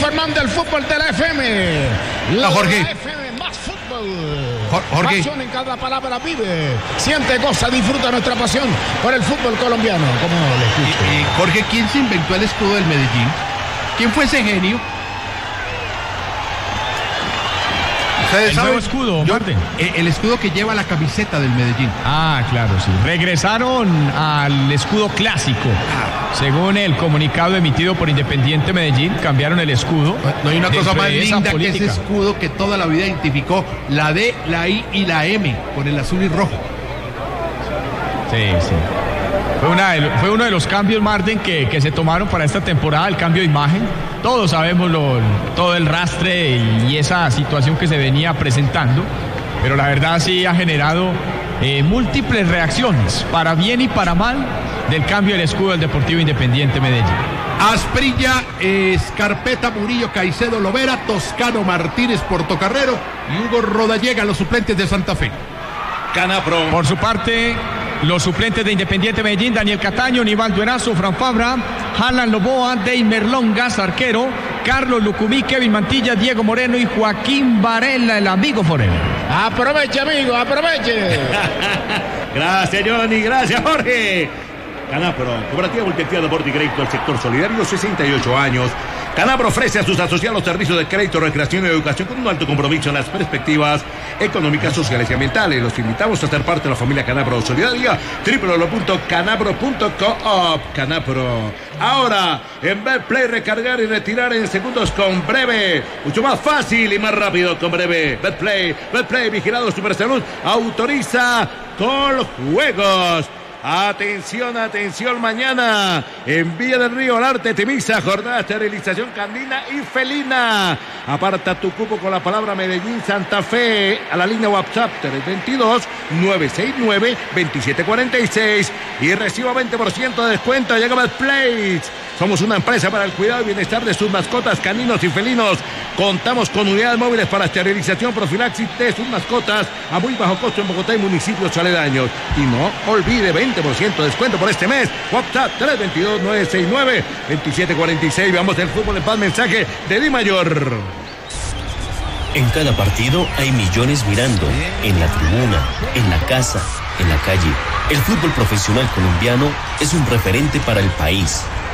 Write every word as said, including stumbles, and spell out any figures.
informando el fútbol de la F M. La Jorge. F M más fútbol. Jorge. Pasión en cada palabra vive. Siente, goza, disfruta nuestra pasión por el fútbol colombiano. Como le escucho. Eh, eh, Jorge, ¿quién se inventó el escudo del Medellín? ¿Quién fue ese genio? El nuevo escudo, Yo, Martín. eh, el escudo que lleva la camiseta del Medellín. Ah, claro, sí. Regresaron al escudo clásico. Según el comunicado emitido por Independiente Medellín, cambiaron el escudo. No hay una cosa más linda que política. ese escudo que toda la vida identificó la D, la I y la M con el azul y rojo. Sí, sí. Fue, una de, fue uno de los cambios, Martín, que, que se tomaron para esta temporada, el cambio de imagen. Todos sabemos lo, todo el rastre y, y esa situación que se venía presentando, pero la verdad sí ha generado eh, múltiples reacciones, para bien y para mal, del cambio del escudo del Deportivo Independiente Medellín. Asprilla, Escarpeta, Murillo, Caicedo, Lovera, Toscano, Martínez, Portocarrero y Hugo Rodallega, los suplentes de Santa Fe. Canapro. Por su parte, los suplentes de Independiente Medellín: Daniel Cataño, Nivaldo Erazo, Fran Fabra, Alan Loboa, Deimer Longas, arquero, Carlos Lucumí, Kevin Mantilla, Diego Moreno y Joaquín Varela, el amigo Forero. Aproveche, amigo, aproveche. Gracias, Johnny. Gracias, Jorge. Canapro, cooperativa multiactiva de crédito del sector solidario, sesenta y ocho años. Canapro ofrece a sus asociados servicios de crédito, recreación y educación con un alto compromiso en las perspectivas económicas, sociales y ambientales. Los invitamos a ser parte de la familia Canapro Solidaria. doble u doble u doble u punto canapro punto coop. Canapro. Ahora, en Betplay, recargar y retirar en segundos con Breve. Mucho más fácil y más rápido con Breve. Betplay, Betplay, vigilado Supersalud, autoriza con los juegos. Atención, atención, mañana en Villa del Río, el Arte, Temisa, jornada de esterilización canina y felina. Aparta tu cupo con la palabra Medellín Santa Fe a la línea WhatsApp tres dos dos, nueve seis nueve, dos siete cuatro seis y reciba veinte por ciento de descuento. Llega Betplay. Somos una empresa para el cuidado y bienestar de sus mascotas caninos y felinos. Contamos con unidades móviles para esterilización, profilaxis de sus mascotas a muy bajo costo en Bogotá y municipios aledaños. Y no olvide veinte por ciento de descuento por este mes. WhatsApp tres dos dos, nueve seis nueve, dos siete cuatro seis. Veamos el fútbol en paz. Mensaje de Di Mayor. En cada partido hay millones mirando, en la tribuna, en la casa, en la calle. El fútbol profesional colombiano es un referente para el país.